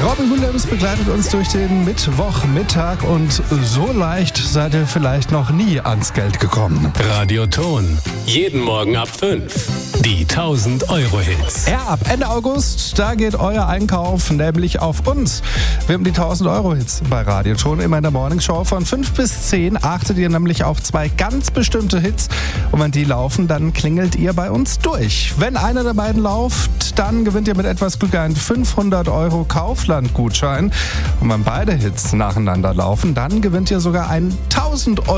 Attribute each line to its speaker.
Speaker 1: Robin Williams begleitet uns durch den Mittwochmittag und so leicht seid ihr vielleicht noch nie ans Geld gekommen.
Speaker 2: Radioton. Jeden Morgen ab 5. Die 1000-Euro-Hits.
Speaker 1: Ja, ab Ende August, da geht euer Einkauf nämlich auf uns. Wir haben die 1000-Euro-Hits bei Radioton. Immer in der Morningshow von 5 bis 10 achtet ihr nämlich auf 2 ganz bestimmte Hits. Und wenn die laufen, dann klingelt ihr bei uns durch. Wenn einer der beiden läuft, dann gewinnt ihr mit etwas Glück einen 500 Euro Kaufland-Gutschein. Und wenn beide Hits nacheinander laufen, dann gewinnt ihr sogar einen 1000 Euro